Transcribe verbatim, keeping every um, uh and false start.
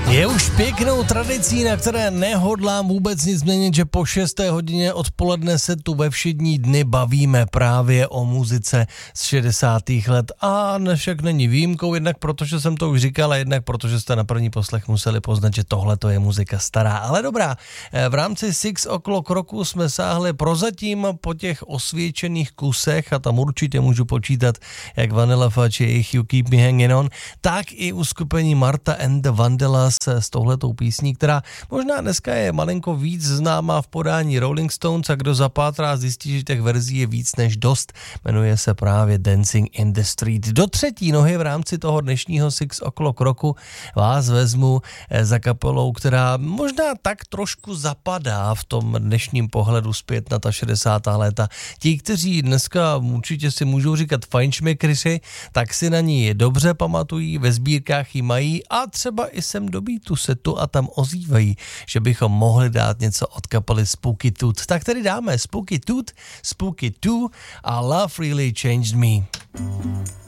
Je už pěknou tradicí, na které nehodlám vůbec nic změnit, že po šesté hodině odpoledne se tu ve všední dny bavíme právě o muzice z šedesátých let. A však není výjimkou, jednak protože jsem to už říkal, a jednak protože jste na první poslech museli poznat, že tohle to je muzika stará. Ale dobrá, v rámci Six O'Clock roku jsme sáhli prozatím po těch osvědčených kusech, a tam určitě můžu počítat jak Vanilla Fudge, jejich You Keep Me Hanging On, tak i uskupení Martha and the Vandellas s touhletou písní, která možná dneska je malinko víc známá v podání Rolling Stones, a kdo zapátrá zjistí, že těch verzí je víc než dost. Jmenuje se právě Dancing in the Street. Do třetí nohy v rámci toho dnešního Six O'Clock roku vás vezmu za kapelou, která možná tak trošku zapadá v tom dnešním pohledu zpět na ta šedesátá léta. Ti, kteří dneska určitě si můžou říkat fajnšmekryři, tak si na ní dobře pamatují, ve sbírkách ji mají a třeba i sem do beatu se tu a tam ozývají, že bychom mohli dát něco od kapely Spooky Tooth. Tak tedy dáme Spooky Tooth, Spooky two a Love Really Changed Me.